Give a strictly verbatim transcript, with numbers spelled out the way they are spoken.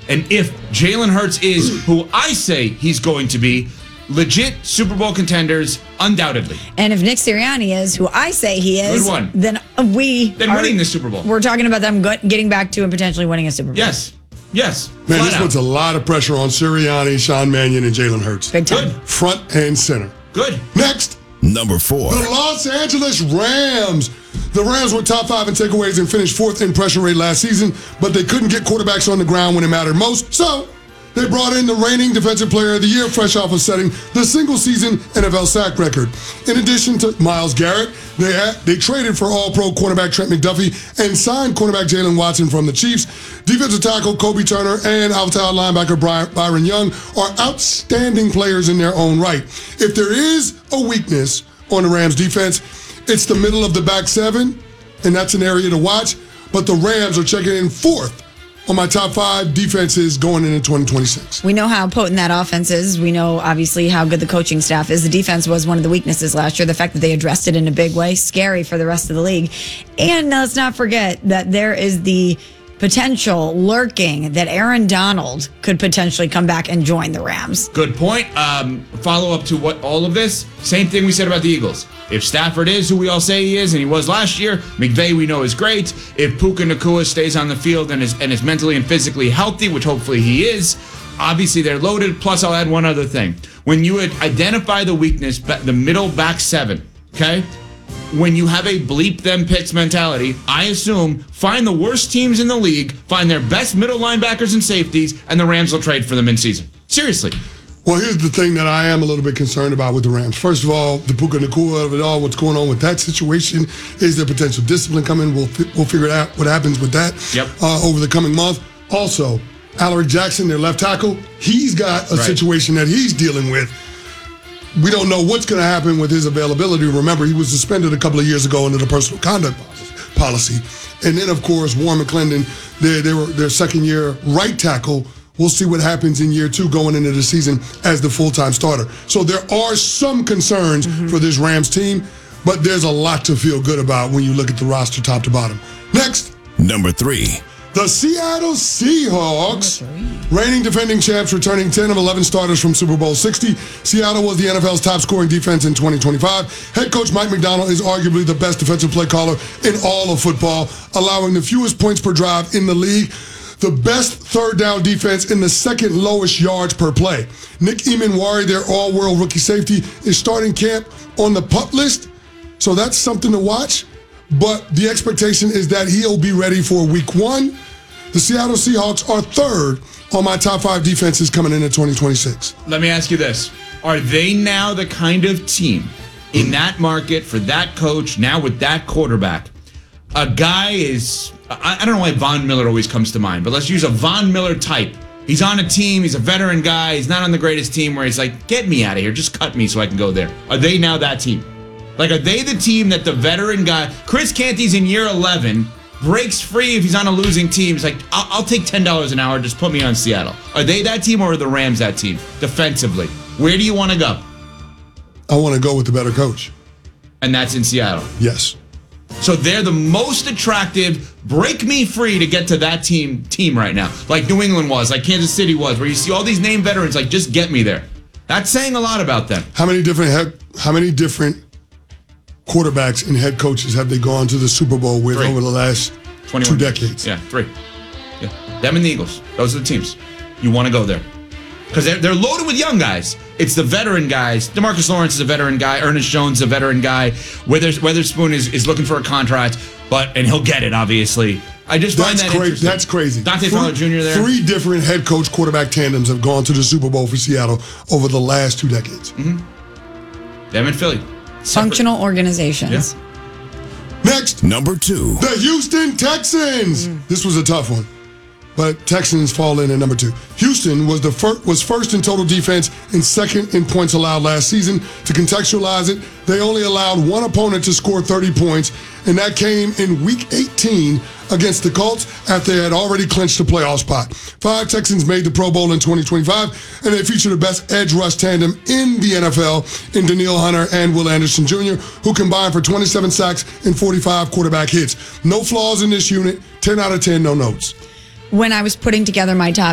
And if Jalen Hurts is who I say he's going to be, legit Super Bowl contenders, undoubtedly. And if Nick Sirianni is who I say he is, Good one. then we Then are, winning the Super Bowl. We're talking about them go- getting back to and potentially winning a Super Bowl. Yes. Yes. Man, Flat this out. puts a lot of pressure on Sirianni, Sean Mannion, and Jalen Hurts. Big time. Good. Front and center. Good. Next, Number four. the Los Angeles Rams. The Rams were top five in takeaways and finished fourth in pressure rate last season, but they couldn't get quarterbacks on the ground when it mattered most. So they brought in the reigning Defensive Player of the Year, fresh off of setting the single-season N F L sack record. In addition to Myles Garrett, they had, they traded for All-Pro cornerback Trent McDuffie and signed cornerback Jalen Watson from the Chiefs. Defensive tackle Kobe Turner and outside linebacker Bry- Byron Young are outstanding players in their own right. If there is a weakness on the Rams defense, it's the middle of the back seven, and that's an area to watch. But the Rams are checking in fourth on my top five defenses going into twenty twenty-six. We know how potent that offense is. We know, obviously, how good the coaching staff is. The defense was one of the weaknesses last year. The fact that they addressed it in a big way, scary for the rest of the league. And let's not forget that there is the potential lurking that Aaron Donald could potentially come back and join the Rams. Good point. Um, follow up to what all of this. Same thing we said about the Eagles. If Stafford is who we all say he is, and he was last year, McVay we know is great. If Puka Nacua stays on the field and is and is mentally and physically healthy, which hopefully he is, obviously they're loaded. Plus, I'll add one other thing. When you would identify the weakness, the middle back seven, okay? When you have a bleep them picks mentality, I assume find the worst teams in the league, find their best middle linebackers and safeties, and the Rams will trade for them in season. Seriously. Well, here's the thing that I am a little bit concerned about with the Rams. First of all, the Puka Nacua of it all, what's going on with that situation? Is there potential discipline coming? We'll we'll figure out what happens with that Yep. uh, over the coming month. Also, Alaric Jackson, their left tackle, he's got a Right. situation that he's dealing with. We don't know what's going to happen with his availability. Remember, he was suspended a couple of years ago under the personal conduct policy. And then, of course, Warren McClendon, they, they were their second year right tackle. We'll see what happens in year two going into the season as the full-time starter. So there are some concerns mm-hmm. for this Rams team, but there's a lot to feel good about when you look at the roster top to bottom. Next. Number three. The Seattle Seahawks, reigning defending champs, returning ten of eleven starters from Super Bowl sixty. Seattle was the N F L's top-scoring defense in twenty twenty-five. Head coach Mike Macdonald is arguably the best defensive play caller in all of football, allowing the fewest points per drive in the league. The best third down defense in the second lowest yards per play. Nick Emanwari, their all-world rookie safety, is starting camp on the pup list, so that's something to watch. But the expectation is that he'll be ready for week one. The Seattle Seahawks are third on my top five defenses coming into twenty twenty-six. Let me ask you this. Are they now the kind of team in that market for that coach, now with that quarterback? A guy is, I, I don't know why Von Miller always comes to mind, but let's use a Von Miller type. He's on a team, he's a veteran guy, he's not on the greatest team where he's like, get me out of here, just cut me so I can go there. Are they now that team? Like, are they the team that the veteran guy, Chris Canty's in year eleven, breaks free if he's on a losing team. He's like, I'll, I'll take ten dollars an hour, just put me on Seattle. Are they that team or are the Rams that team defensively? Where do you want to go? I want to go with the better coach. And that's in Seattle. Yes. So they're the most attractive, break me free to get to that team team right now. Like New England was, like Kansas City was, where you see all these name veterans, like, just get me there. That's saying a lot about them. How many different head, how many different quarterbacks and head coaches have they gone to the Super Bowl with Three. over the last two decades? Yeah, three. Yeah, them and the Eagles. Those are the teams. You want to go there. Because they're, they're loaded with young guys. It's the veteran guys. DeMarcus Lawrence is a veteran guy. Ernest Jones is a veteran guy. Withers, Witherspoon is, is looking for a contract, but and he'll get it, obviously. I just find That's that crazy. interesting. That's crazy. Dante Three- Fowler Junior there. Three different head coach quarterback tandems have gone to the Super Bowl for Seattle over the last two decades. Mm-hmm. Them and Philly. Functional organizations. Yeah. Next. Number two. The Houston Texans. Mm. This was a tough one, but Texans fall in at number two. Houston was the fir- was first in total defense and second in points allowed last season. To contextualize it, they only allowed one opponent to score thirty points, and that came in Week eighteen against the Colts after they had already clinched the playoff spot. Five Texans made the Pro Bowl in twenty twenty-five, and they featured the best edge rush tandem in the N F L in Danielle Hunter and Will Anderson Junior, who combined for twenty-seven sacks and forty-five quarterback hits. No flaws in this unit, ten out of ten, no notes. When I was putting together my top